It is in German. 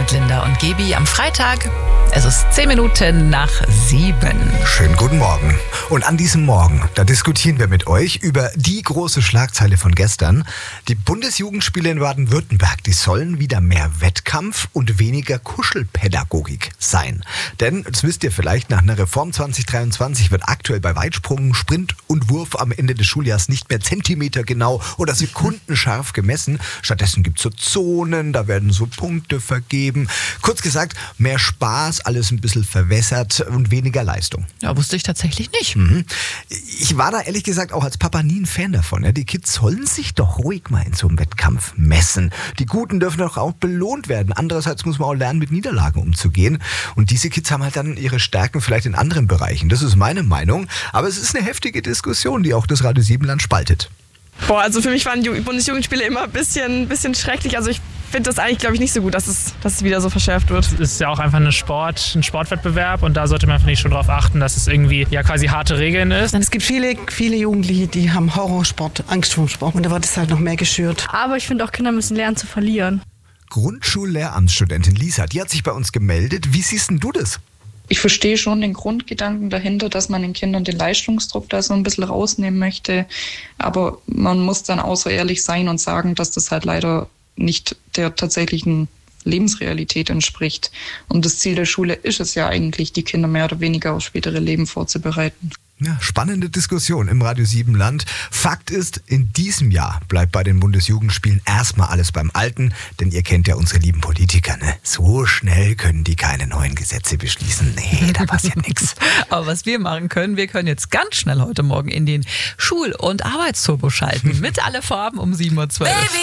mit Linda und Gebi am Freitag. Es ist 10 Minuten nach 7. Schönen guten Morgen. Und an diesem Morgen, da diskutieren wir mit euch über die große Schlagzeile von gestern. Die Bundesjugendspiele in Baden-Württemberg, die sollen wieder mehr Wettkampf und weniger Kuschelpädagogik sein. Denn, das wisst ihr vielleicht, nach einer Reform 2023 wird aktuell bei Weitsprung, Sprint und Wurf am Ende des Schuljahres nicht mehr zentimetergenau oder sekundenscharf gemessen. Stattdessen gibt es so Zonen, da werden so Punkte vergeben. Kurz gesagt, mehr Spaß, alles ein bisschen verwässert und weniger Leistung. Ja, wusste ich tatsächlich nicht. Ich war da ehrlich gesagt auch als Papa nie ein Fan davon. Ja. Die Kids sollen sich doch ruhig mal in so einem Wettkampf messen. Die Guten dürfen doch auch belohnt werden. Andererseits muss man auch lernen, mit Niederlagen umzugehen. Und diese Kids haben halt dann ihre Stärken vielleicht in anderen Bereichen. Das ist meine Meinung. Aber es ist eine heftige Diskussion, die auch das Radio Siebenland spaltet. Also für mich waren die Bundesjugendspiele immer ein bisschen schrecklich. Also ich finde das eigentlich, glaube ich, nicht so gut, dass es wieder so verschärft wird. Es ist ja auch einfach ein Sportwettbewerb und da sollte man, finde ich, schon darauf achten, dass es irgendwie ja quasi harte Regeln ist. Es gibt viele Jugendliche, die haben Horrorsport, Angst vor dem Sport und da wird es halt noch mehr geschürt. Aber ich finde auch, Kinder müssen lernen zu verlieren. Grundschullehramtsstudentin Lisa, die hat sich bei uns gemeldet. Wie siehst denn du das? Ich verstehe schon den Grundgedanken dahinter, dass man den Kindern den Leistungsdruck da so ein bisschen rausnehmen möchte. Aber man muss dann auch so ehrlich sein und sagen, dass das halt leider nicht der tatsächlichen Lebensrealität entspricht. Und das Ziel der Schule ist es ja eigentlich, die Kinder mehr oder weniger aufs spätere Leben vorzubereiten. Ja, spannende Diskussion im Radio Siebenland. Fakt ist, in diesem Jahr bleibt bei den Bundesjugendspielen erstmal alles beim Alten, denn ihr kennt ja unsere lieben Politiker, ne? So schnell können die keine neuen Gesetze beschließen. Nee, da passiert nichts. Aber was wir machen können, wir können jetzt ganz schnell heute Morgen in den Schul- und Arbeitsturbo schalten. Mit alle Farben um 7:12 Uhr.